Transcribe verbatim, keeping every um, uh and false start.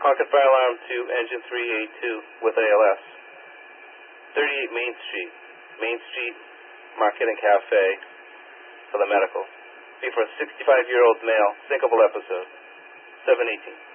Concord Fire Alarm to Engine three eighty-two with A L S. thirty-eight Main Street, Main Street Market and Cafe for the medical. Be for a sixty-five-year-old male, syncopal episode. seven eighteen.